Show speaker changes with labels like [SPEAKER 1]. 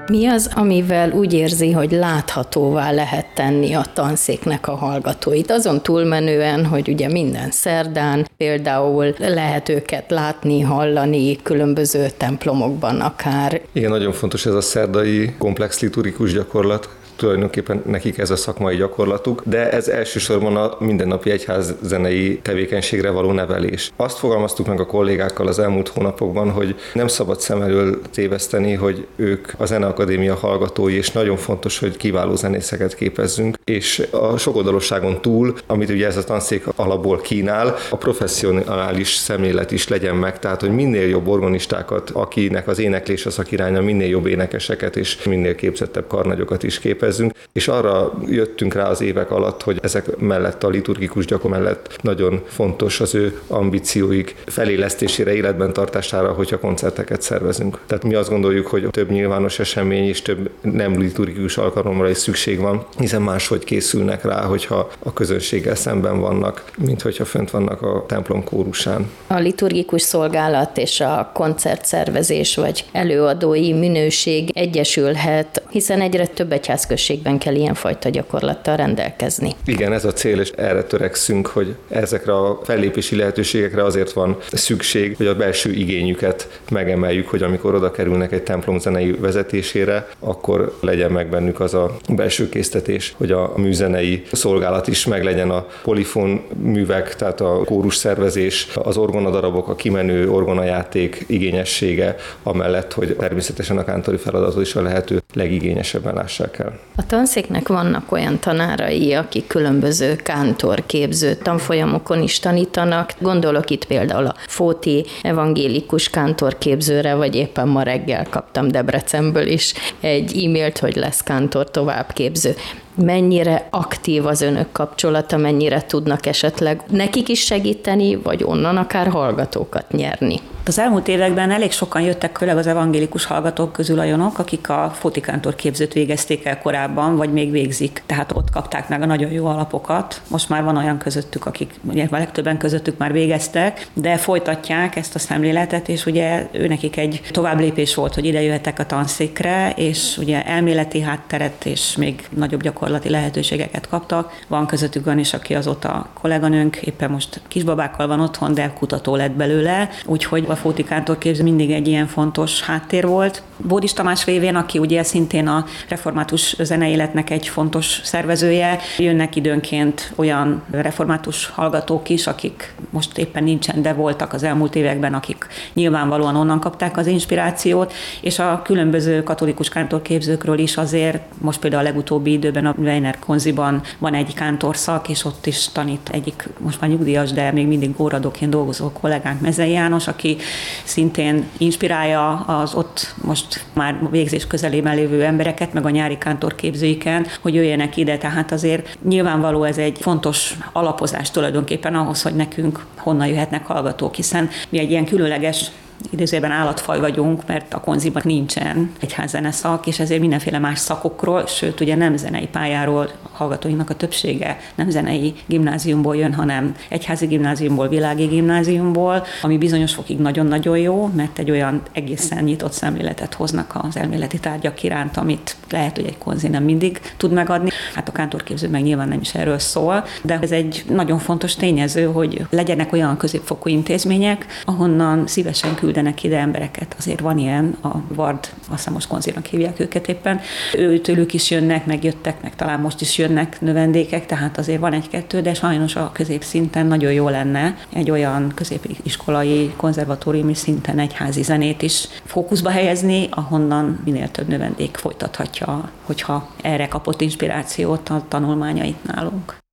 [SPEAKER 1] Mi az, amivel úgy érzi, hogy láthatóvá lehet tenni a tanszéknek a hallgatóit? Azon túlmenően, hogy ugye minden szerdán például lehet őket látni, hallani különböző templomokban akár.
[SPEAKER 2] Igen, nagyon fontos ez a szerdai komplex liturgikus gyakorlat. Tulajdonképpen nekik ez a szakmai gyakorlatuk, de ez elsősorban a mindennapi egyházzenei tevékenységre való nevelés. Azt fogalmaztuk meg a kollégákkal az elmúlt hónapokban, hogy nem szabad szem elől téveszteni, hogy ők a Zeneakadémia hallgatói, és nagyon fontos, hogy kiváló zenészeket képezzünk, és a sokoldalúságon túl, amit ugye ez a tanszék alapból kínál, a professzionális szemlélet is legyen meg, tehát hogy minél jobb organistákat, akinek az éneklés a szakiránya, minél jobb énekeseket és minél képzettebb karnagyokat is képezzünk. És arra jöttünk rá az évek alatt, hogy ezek mellett, a liturgikus gyakor mellett nagyon fontos az ő ambícióik felélesztésére, életben tartására, hogyha koncerteket szervezünk. Tehát mi azt gondoljuk, hogy több nyilvános esemény és több nem liturgikus alkalomra is szükség van, hiszen máshogy készülnek rá, hogyha a közönséggel szemben vannak, mint hogyha fönt vannak a templom kórusán.
[SPEAKER 1] A liturgikus szolgálat és a koncertszervezés vagy előadói minőség egyesülhet, hiszen egyre több egyházközségben kell ilyenfajta gyakorlattal rendelkezni.
[SPEAKER 2] Igen, ez a cél, és erre törekszünk, hogy ezekre a fellépési lehetőségekre azért van szükség, hogy a belső igényüket megemeljük, hogy amikor oda kerülnek egy templom zenei vezetésére, akkor legyen meg bennük az a belső késztetés, hogy a műzenei szolgálat is meglegyen, a polifon művek, tehát a kórus szervezés, az orgonadarabok, a kimenő orgonajáték igényessége, amellett, hogy természetesen a kántori feladatot is a lehető legigényesebben lássák el.
[SPEAKER 1] A tanszéknek vannak olyan tanárai, akik különböző kántorképző tanfolyamokon is tanítanak. Gondolok itt például a Fóti evangélikus kántorképzőre, vagy éppen ma reggel kaptam Debrecenből is egy e-mailt, hogy lesz kántor továbbképző. Mennyire aktív az önök kapcsolata, mennyire tudnak esetleg nekik is segíteni, vagy onnan akár hallgatókat nyerni?
[SPEAKER 3] Az elmúlt években elég sokan jöttek, főleg az evangélikus hallgatók közül olyanok, akik a Fóti kántorképzőt végezték el korábban, vagy még végzik. Tehát ott kapták meg a nagyon jó alapokat. Most már van olyan közöttük, akik ugye a legtöbben közöttük már végeztek, de folytatják ezt a szemléletet, és ugye őnekik egy továbblépés volt, hogy ide jöhetek a tanszékre, és ugye elméleti hátteret és még nagyobb gyakorlati lehetőségeket kaptak. Van közöttük olyan is, aki azóta kolléganőnk, éppen most kisbabákkal van otthon, de kutató lett belőle, úgyhogy a Fóti kántorképző mindig egy ilyen fontos háttér volt. Bódis Tamás révén, aki ugye szintén a református zeneéletnek egy fontos szervezője, jönnek időnként olyan református hallgatók is, akik most éppen nincsen, de voltak az elmúlt években, akik nyilvánvalóan onnan kapták az inspirációt, és a különböző katolikus kántorképzőkről is azért, most például a legutóbbi időben a Weiner Konziban van egy kántorszak, és ott is tanít egyik, most már nyugdíjas, de még mindig óradóként dolgozó kollégánk, Mezei János, aki szintén inspirálja az ott most már végzés közelében lévő embereket, meg a nyári kántorképzőiken, hogy jöjjenek ide. Tehát azért nyilvánvaló ez egy fontos alapozás tulajdonképpen ahhoz, hogy nekünk honnan jöhetnek hallgatók, hiszen mi egy ilyen különleges idézőben állatfaj vagyunk, mert a Konziban nincsen egyházzene szak, és ezért mindenféle más szakokról, sőt ugye nem zenei pályáról, hallgatóinknak a többsége nem zenei gimnáziumból jön, hanem egyházi gimnáziumból, világi gimnáziumból, ami bizonyos fokig nagyon-nagyon jó, mert egy olyan egészen nyitott szemléletet hoznak az elméleti tárgyak iránt, amit lehet, hogy egy konzi nem mindig tud megadni. Hát a kántorképző meg nyilván nem is erről szól, de ez egy nagyon fontos tényező, hogy legyenek olyan középfokú intézmények, ahonnan szívesen küldenek ide embereket. Azért van ilyen, a Vard, azt hiszem most konzinak hívják őket éppen, őtőlük is jönnek, megjöttek, meg talán most is jönnek növendékek, tehát azért van egy-kettő, de sajnos a középszinten nagyon jó lenne egy olyan középiskolai, konzervatóriumi szinten egyházi zenét is fókuszba helyezni, ahonnan minél több növendék folytathatja, hogyha erre kapott inspirációt a tanulmányait nálunk.